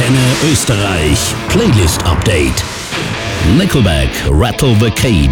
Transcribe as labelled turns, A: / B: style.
A: Antenne Österreich Playlist Update. Nickelback Rattle the Cage